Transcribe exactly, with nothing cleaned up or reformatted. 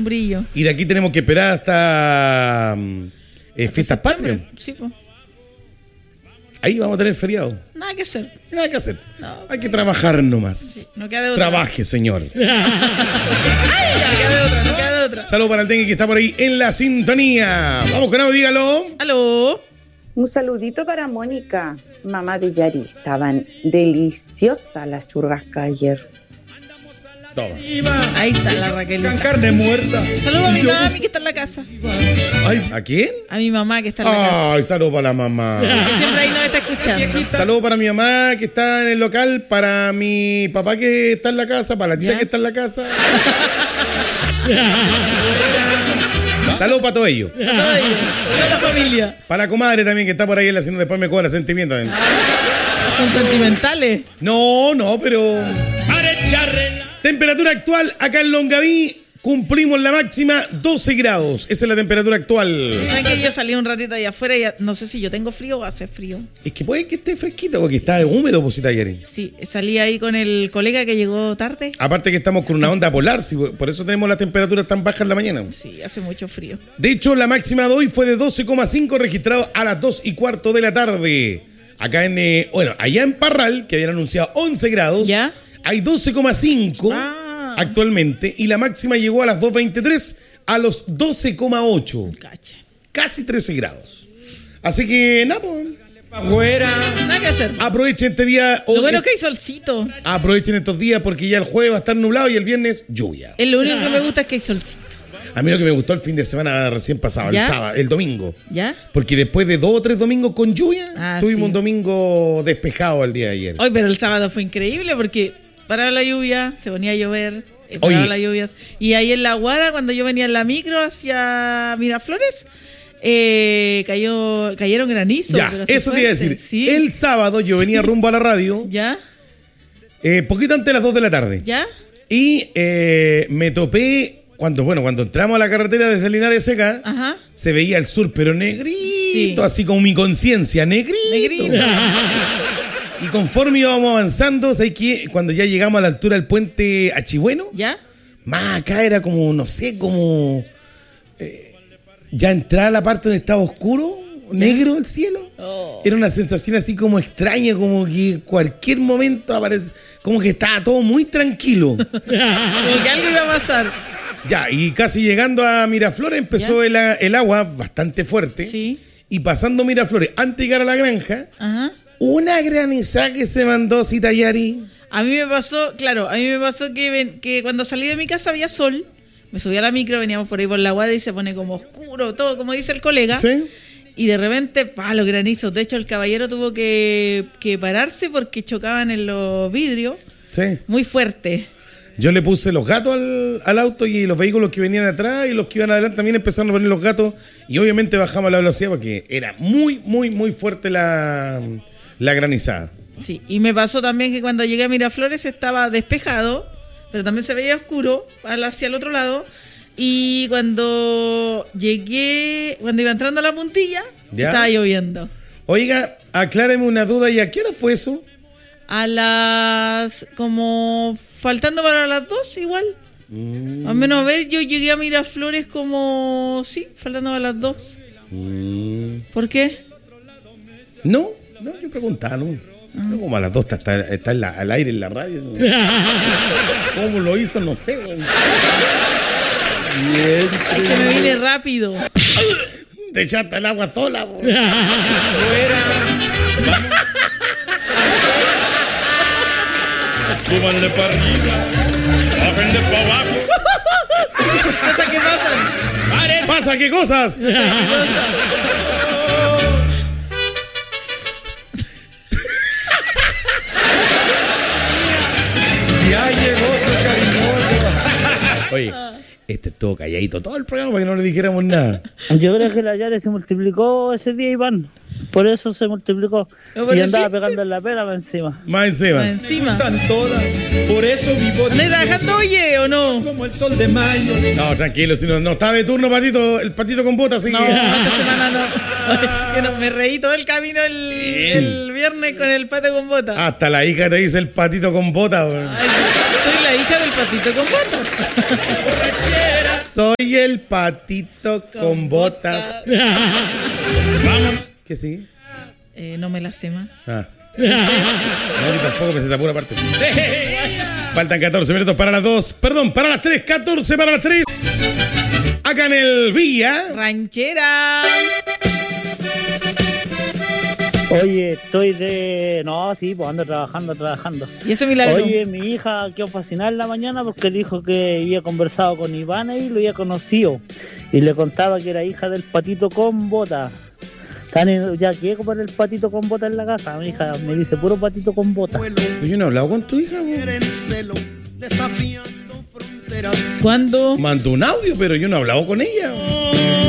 brillo. Y de aquí tenemos que esperar hasta eh, fiestas patrias. Sí, pues. Ahí vamos a tener feriado. Nada que hacer. Nada que hacer. No, Hay que trabajar nomás. Sí, no queda de otra. Trabaje, señor. Ay, no queda de otra, no queda de otra. Saludos para el Tengue que está por ahí en la sintonía. Vamos con algo, dígalo. Aló. Un saludito para Mónica, mamá de Yari. Estaban deliciosas las churrascas ayer. Toma. Ahí está la Raquelita. Con carne muerta. Saludos a mi mami que está en la casa. Ay, ¿a quién? A mi mamá que está en la casa. Ay, saludos para la mamá. Que siempre ahí nos está escuchando. Saludos para mi mamá que está en el local, para mi papá que está en la casa, para la tía ¿Ya? que está en la casa. Saludos para todo ello. Para todo ello, toda la familia. Para la comadre también que está por ahí en la haciendo, después me cobra sentimientos. Son sentimentales. No, no, pero... Temperatura actual acá en Longaví. Cumplimos la máxima doce grados. Esa es la temperatura actual. ¿Saben que yo salí un ratito allá afuera y ya- no sé si yo tengo frío o hace frío? Es que puede que esté fresquito porque está húmedo, posita ayer. Sí, salí ahí con el colega que llegó tarde. Aparte que estamos con una onda polar, sí, por eso tenemos las temperaturas tan bajas en la mañana. Sí, hace mucho frío. De hecho, la máxima de hoy fue de doce coma cinco registrado a las dos y cuarto de la tarde. Acá en, eh, bueno, allá en Parral, que habían anunciado once grados, ¿Ya? hay doce coma cinco Ah. actualmente y la máxima llegó a las dos veintitrés a los doce coma ocho. Cacha. Casi trece grados. Así que, nada, pues, Afuera. Nada que hacer. aprovechen este día. Lo hoy- bueno es que hay solcito. Aprovechen estos días porque ya el jueves va a estar nublado y el viernes lluvia. Es lo único que me gusta es que hay solcito. A mí lo que me gustó el fin de semana recién pasado, ¿Ya? el sábado, el domingo. ¿Ya? Porque después de dos o tres domingos con lluvia, Ah, tuvimos sí. un domingo despejado el día de ayer. Hoy, pero el sábado fue increíble porque paraba la lluvia, se ponía a llover, eh, paraba Oye. las lluvias. Y ahí en la Guada, cuando yo venía en la micro hacia Miraflores, eh, cayó, cayeron granizos. Ya, pero así eso te iba a fuerte. decir. Sí. El sábado yo venía rumbo a la radio, ¿Ya? eh, poquito antes de las dos de la tarde. ¿Ya? Y eh, me topé, cuando bueno cuando entramos a la carretera desde Linares Seca, Ajá. se veía el sur, pero negrito, Sí. así como mi conciencia, negrito. Negrito. Y conforme íbamos avanzando, ¿sabes qué? Cuando ya llegamos a la altura del puente Achibueno, ¿Ya? más acá era como, no sé, como... eh, ya entrar a la parte donde estaba oscuro, negro el cielo. Oh. Era una sensación así como extraña, como que en cualquier momento aparece... Como que estaba todo muy tranquilo. Como que algo iba a pasar. Ya, y casi llegando a Miraflores empezó el, a- el agua bastante fuerte. Sí. Y pasando Miraflores, antes de llegar a la granja, Ajá. una granizada que se mandó Citayari. A mí me pasó, claro, a mí me pasó que, ven- que cuando salí de mi casa había sol. Me subí a la micro, veníamos por ahí por la Guada y se pone como oscuro, todo como dice el colega. ¿Sí? Y de repente, pa, los granizos. De hecho, el caballero tuvo que, que pararse porque chocaban en los vidrios Sí. muy fuerte. Yo le puse los gatos al, al auto y los vehículos que venían atrás y los que iban adelante también empezaron a poner los gatos y obviamente bajamos la velocidad porque era muy, muy, muy fuerte la, la granizada. Sí, y me pasó también que cuando llegué a Miraflores estaba despejado, pero también se veía oscuro al- hacia el otro lado. Y cuando llegué, cuando iba entrando a la puntilla, ¿Ya? estaba lloviendo. Oiga, acláreme una duda, ¿y a qué hora fue eso? A las, como, faltando para las dos igual. Mm. Al menos a ver, yo llegué a Miraflores como, sí, faltando a las dos. Mm. ¿Por qué? No, no, yo preguntaba, ¿no? No, como a las dos está, está, está en la- al aire en la radio. ¿no? ¿Cómo lo hizo? No sé, güey. Bien. Ay, que me vine rápido. Te echaste el agua sola, güey. Fuera. Súbanle para arriba. Bájenle para abajo. ¿Cosas que pasan? ¡Paren! ¿Pasa qué cosas? Ya llegó su cariñoso. Oye, este estuvo calladito todo el programa para que no le dijéramos nada. Yo creo que la Yare se multiplicó ese día, Iván. Por eso se multiplicó. No, pero Y andaba sí. pegando en la pera para encima. Más encima. Encima. Están todas. Por eso vivo ¿Andas trabajando, oye, o no? como el sol de mayo. No, tranquilo, si no, no está de turno, patito, el patito con botas, así No, que... esta semana no. Que no, me reí todo el camino el, el viernes con el pato con botas. Hasta la hija te dice el patito con botas, güey. Ay, soy la hija del patito con botas. soy el patito con, con botas. Vamos. ¿Qué sigue? Eh, no me la sé más. Ah. No, ni tampoco me sé esa pura parte. Faltan catorce minutos para las dos. Perdón, para las tres. catorce para las tres. Acá en el Villa Ranchera. Oye, estoy de... No, sí, pues ando trabajando, trabajando. ¿Y ese milagro? Oye, mi hija quedó fascinada en la mañana porque dijo que había conversado con Ivana y lo había conocido. Y le contaba que era hija del patito con bota. Tan, ya quiero comer el patito con bota en la casa. Mi hija me dice puro patito con bota. Yo no he hablado con tu hija, güey. ¿Cuándo? Mandó un audio, pero yo no he hablado con ella, güey.